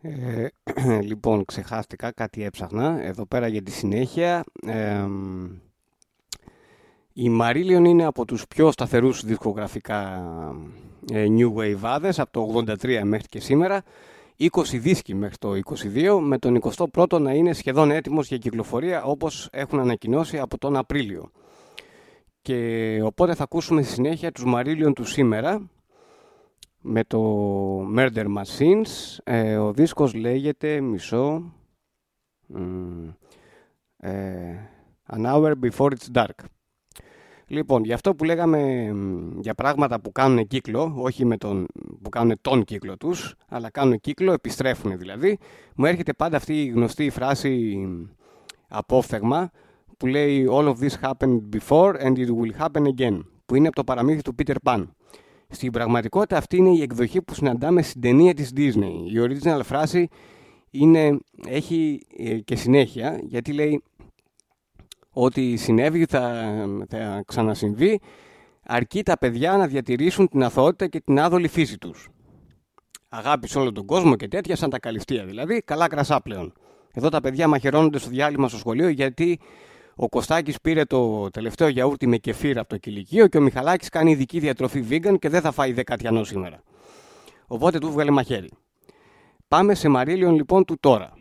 Ε, λοιπόν, ξεχάστηκα, κάτι έψαχνα. Εδώ πέρα για τη συνέχεια. Η Marillion είναι από τους πιο σταθερούς δισκογραφικά New Wave-άδες από το 83 μέχρι και σήμερα. 20 δίσκοι μέχρι το 22, με τον 21ο να είναι σχεδόν έτοιμος για κυκλοφορία, όπως έχουν ανακοινώσει από τον Απρίλιο. Και οπότε θα ακούσουμε στη συνέχεια τους Marillion του σήμερα με το Murder Machines. Ο δίσκος λέγεται An Hour Before It's Dark. Λοιπόν, για αυτό που λέγαμε για πράγματα που κάνουν κύκλο, όχι που κάνουν τον κύκλο τους, αλλά κάνουν κύκλο, επιστρέφουν δηλαδή, μου έρχεται πάντα αυτή η γνωστή φράση απόφθεγμα που λέει «All of this happened before and it will happen again», που είναι από το παραμύθι του Peter Pan. Στην πραγματικότητα αυτή είναι η εκδοχή που συναντάμε στην ταινία της Disney. Η original φράση έχει και συνέχεια, γιατί λέει ότι συνέβη θα ξανασυμβεί, αρκεί τα παιδιά να διατηρήσουν την αθωότητα και την άδολη φύση τους. Αγάπη σε όλο τον κόσμο και τέτοια, σαν τα καλυστία δηλαδή, καλά κρασά πλέον. Εδώ τα παιδιά μαχαιρώνονται στο διάλειμμα στο σχολείο γιατί ο Κωστάκης πήρε το τελευταίο γιαούρτι με κεφίρ από το κηλικείο και ο Μιχαλάκης κάνει ειδική διατροφή vegan και δεν θα φάει δεκατιανό σήμερα. Οπότε του βγάλε μαχαίρι. Πάμε σε Marillion λοιπόν του τώρα.